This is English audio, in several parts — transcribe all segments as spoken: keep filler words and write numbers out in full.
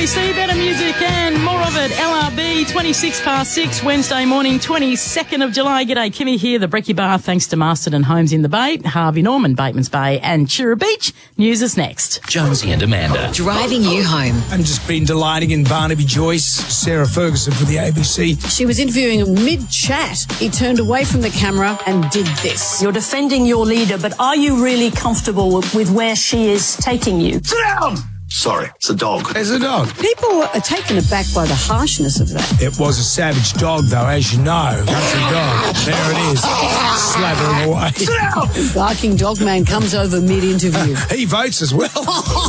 B C, better music and more of it. L R B, twenty-six past six, Wednesday morning, twenty-second of July. G'day, Kimmy here, the Brekkie Bar, thanks to Marston and Homes in the Bay, Harvey Norman, Bateman's Bay and Chira Beach. News is next. Jonesy and Amanda. Driving you home. I've just been delighting in Barnaby Joyce, Sarah Ferguson for the A B C. She was interviewing him mid-chat. He turned away from the camera and did this. You're defending your leader, but are you really comfortable with, with where she is taking you? Sit down! Sorry, it's a dog. It's a dog. People are taken aback by the harshness of that. It was a savage dog, though, as you know. Country dog. There it is. Slathering away. Sit down! The barking dog man comes over mid-interview. He votes as well.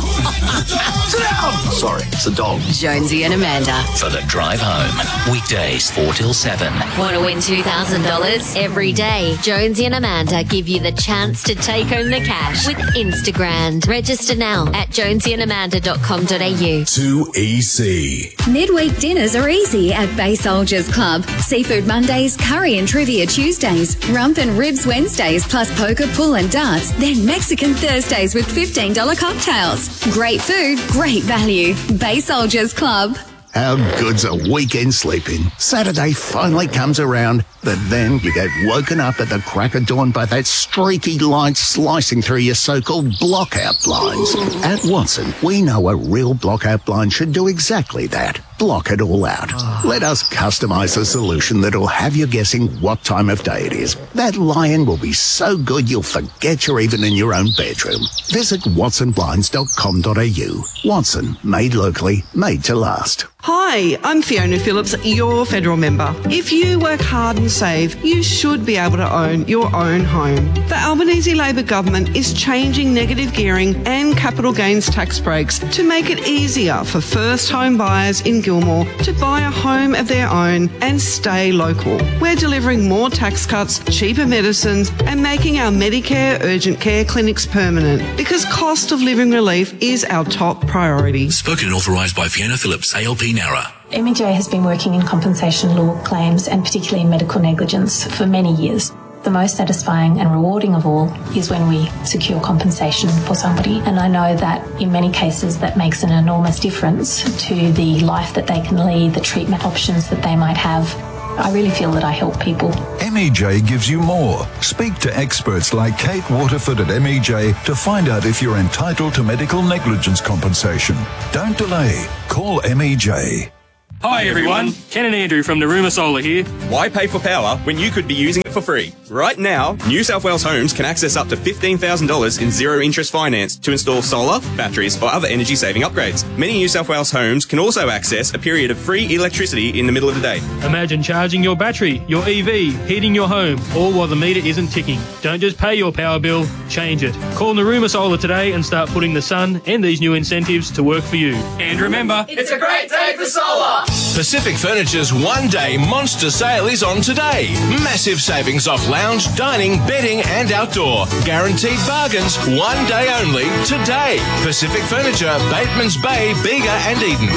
Sit down! Sorry, it's a dog. Jonesy and Amanda. For the drive home. Weekdays four till seven. Want to win two thousand dollars? Every day, Jonesy and Amanda give you the chance to take home the cash with Instagram. Register now at jonesy and amanda dot com dot a u. two E C. Midweek dinners are easy at Bay Soldiers Club. Seafood Mondays, curry and trivia Tuesdays, rump and ribs Wednesdays, plus poker, pool and darts, then Mexican Thursdays with fifteen dollars cocktails. Great food, great value. Bay Soldiers Club. How good's a weekend sleeping? Saturday finally comes around, but then you get woken up at the crack of dawn by that streaky light slicing through your so-called blockout blinds. At Watson, we know a real blockout blind should do exactly that. Block it all out. Let us customise a solution that'll have you guessing what time of day it is. That lion will be so good you'll forget you're even in your own bedroom. Visit watson blinds dot com dot a u. Watson, made locally, made to last. Hi, I'm Fiona Phillips, your federal member. If you work hard and save, you should be able to own your own home. The Albanese Labor government is changing negative gearing and capital gains tax breaks to make it easier for first home buyers in Gilmore to buy a home of their own and stay local. We're delivering more tax cuts, cheaper medicines and making our Medicare urgent care clinics permanent because cost of living relief is our top priority. Spoken and authorised by Fiona Phillips, A L P NARA. M E J has been working in compensation law claims and particularly in medical negligence for many years. The most satisfying and rewarding of all is when we secure compensation for somebody. And I know that in many cases that makes an enormous difference to the life that they can lead, the treatment options that they might have. I really feel that I help people. M E J gives you more. Speak to experts like Kate Waterford at M E J to find out if you're entitled to medical negligence compensation. Don't delay. Call M E J. Hi everyone, Ken and Andrew from Naruma Solar here. Why pay for power when you could be using it for free? Right now, New South Wales Homes can access up to fifteen thousand dollars in zero interest finance to install solar, batteries or other energy saving upgrades. Many New South Wales homes can also access a period of free electricity in the middle of the day. Imagine charging your battery, your E V, heating your home, all while the meter isn't ticking. Don't just pay your power bill, change it. Call Naruma Solar today and start putting the sun and these new incentives to work for you. And remember, it's a great day for solar! Pacific Furniture's one-day monster sale is on today. Massive savings off lounge, dining, bedding and outdoor. Guaranteed bargains, one day only, today. Pacific Furniture, Bateman's Bay, Bega and Eden.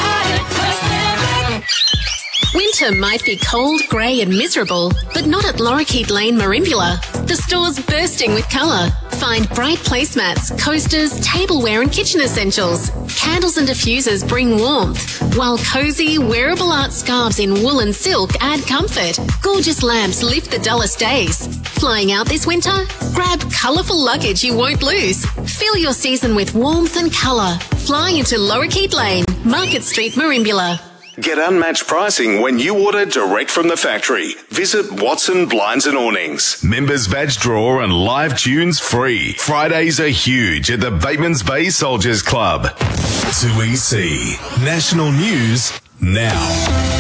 Winter might be cold, grey and miserable, but not at Lorikeet Lane, Merimbula. The store's bursting with colour. Find bright placemats, coasters, tableware and kitchen essentials. Candles and diffusers bring warmth, while cosy, wearable art scarves in wool and silk add comfort. Gorgeous lamps lift the dullest days. Flying out this winter? Grab colourful luggage you won't lose. Fill your season with warmth and colour. Fly into Lorikeet Lane, Market Street, Merimbula. Get unmatched pricing when you order direct from the factory. Visit Watson Blinds and Awnings. Members badge draw and live tunes free. Fridays are huge at the Bateman's Bay Soldiers Club. two E C. National News now.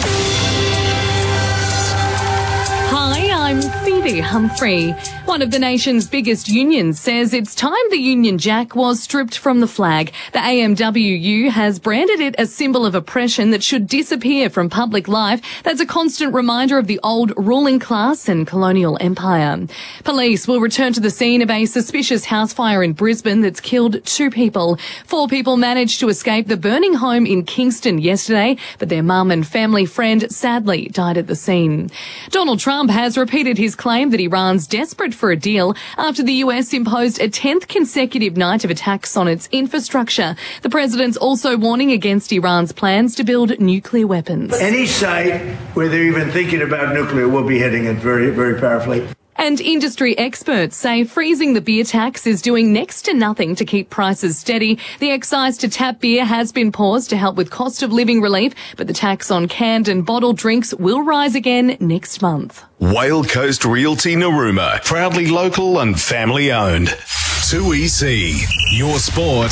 Hi, I'm Phoebe Humphrey. One of the nation's biggest unions says it's time the Union Jack was stripped from the flag. The A M W U has branded it a symbol of oppression that should disappear from public life. That's a constant reminder of the old ruling class and colonial empire. Police will return to the scene of a suspicious house fire in Brisbane that's killed two people. Four people managed to escape the burning home in Kingston yesterday, but their mum and family friend sadly died at the scene. Donald Trump has repeated his claim claim that Iran's desperate for a deal after the U S imposed a tenth consecutive night of attacks on its infrastructure. The president's also warning against Iran's plans to build nuclear weapons. Any site where they're even thinking about nuclear will be hitting it very, very powerfully. And industry experts say freezing the beer tax is doing next to nothing to keep prices steady. The excise to tap beer has been paused to help with cost of living relief, but the tax on canned and bottled drinks will rise again next month. Whale Coast Realty Narooma, proudly local and family owned. two E C, your sport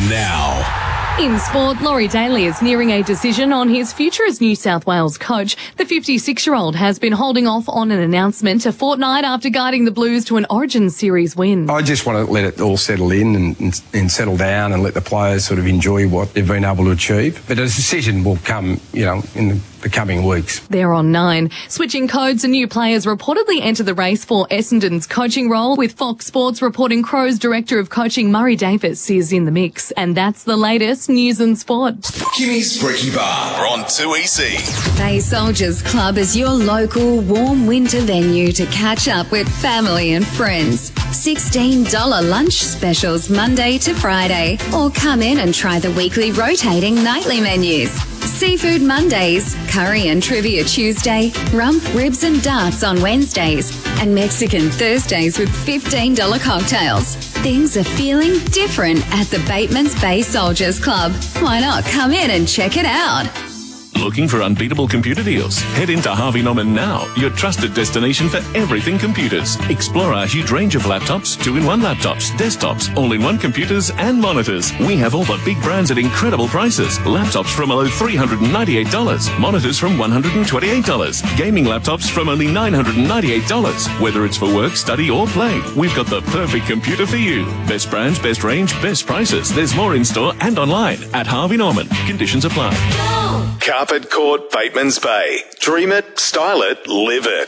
now. In sport, Laurie Daly is nearing a decision on his future as New South Wales coach. The fifty-six-year-old has been holding off on an announcement a fortnight after guiding the Blues to an Origin Series win. I just want to let it all settle in and, and, and settle down and let the players sort of enjoy what they've been able to achieve. But a decision will come, you know, in the the coming weeks. They're on nine. Switching codes and new players reportedly enter the race for Essendon's coaching role, with Fox Sports reporting Crows Director of Coaching Murray Davis is in the mix. And that's the latest news and sport. Kimmy's Brekkie Bar on two E C. Bay Soldiers Club is your local warm winter venue to catch up with family and friends. sixteen dollars lunch specials Monday to Friday, or come in and try the weekly rotating nightly menus. Seafood Mondays, curry and trivia Tuesday, rump, ribs and darts on Wednesdays, and Mexican Thursdays with fifteen dollars cocktails. Things are feeling different at the Bateman's Bay Soldiers Club. Why not come in and check it out? Looking for unbeatable computer deals? Head into Harvey Norman now, your trusted destination for everything computers. Explore our huge range of laptops, two-in-one laptops, desktops, all-in-one computers and monitors. We have all the big brands at incredible prices. Laptops from below three hundred ninety-eight dollars, monitors from one hundred twenty-eight dollars, gaming laptops from only nine hundred ninety-eight dollars. Whether it's for work, study or play, we've got the perfect computer for you. Best brands, best range, best prices. There's more in store and online at Harvey Norman. Conditions apply. Carpet Court, Bateman's Bay. Dream it, style it, live it.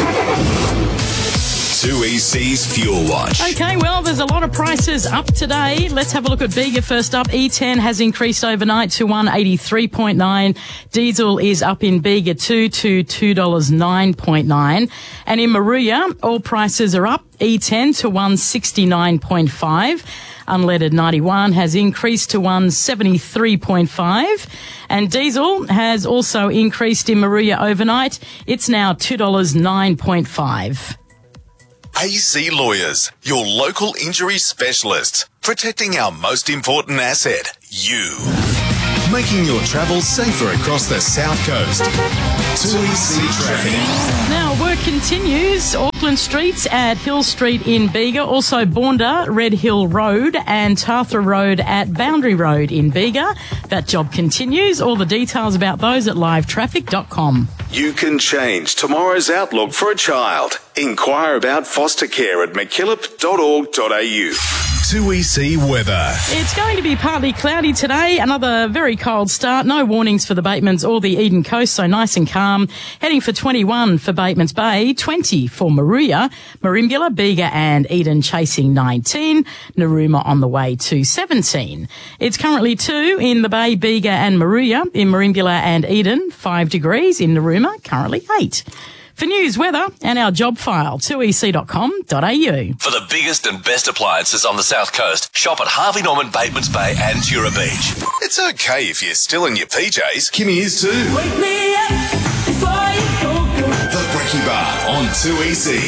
two E C's Fuel Watch. Okay, well, there's a lot of prices up today. Let's have a look at Bega first up. E ten has increased overnight to one eighty-three point nine. Diesel is up in Bega too to two dollars nine point nine. And in Moruya, all prices are up. E ten to one sixty-nine point five. Unleaded ninety-one has increased to one seventy-three point five. And diesel has also increased in Moruya overnight. It's now two dollars nine point five. A C Lawyers, your local injury specialists, protecting our most important asset, you. Making your travel safer across the South Coast. two E C Traffic. Now, work continues. Auckland Streets at Hill Street in Bega, also Boonda, Red Hill Road and Tarthra Road at Boundary Road in Bega. That job continues. All the details about those at live traffic dot com. You can change tomorrow's outlook for a child. Inquire about foster care at mckillop dot org dot a u. two E C weather. It's going to be partly cloudy today. Another very cold start. No warnings for the Batemans or the Eden Coast, so nice and calm. Heading for twenty-one for Batemans Bay, twenty for Moruya, Merimbula, Bega and Eden chasing nineteen. Narooma on the way to seventeen. It's currently two in the Bay, Bega and Moruya. In Merimbula and Eden, five degrees. In Narooma, currently eight. For news, weather and our job file, two e c dot com dot a u. For the biggest and best appliances on the South Coast, shop at Harvey Norman, Batemans Bay and Tura Beach. It's okay if you're still in your P Js. Kimmy is too. Wake me up before you go, go. The Brekkie Bar on two E C.